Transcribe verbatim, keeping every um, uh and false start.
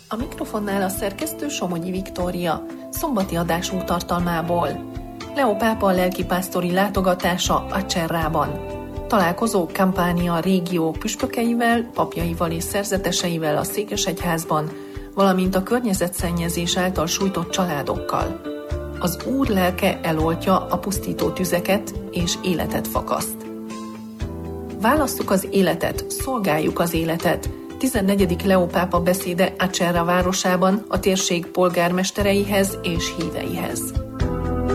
A mikrofonnál a szerkesztő Somogyi Viktória, szombati adásunk tartalmából. Leó pápa lelkipásztori látogatása Acerrában. Találkozó Campania régió püspökeivel, papjaival és szerzeteseivel a székesegyházban, valamint a környezetszennyezés által sújtott családokkal. Az Úr lelke eloltja a pusztító tüzeket és életet fakaszt. Válasszuk az életet, szolgáljuk az életet. tizennegyedik Leó pápa beszéde Acerra városában a térség polgármestereihez és híveihez.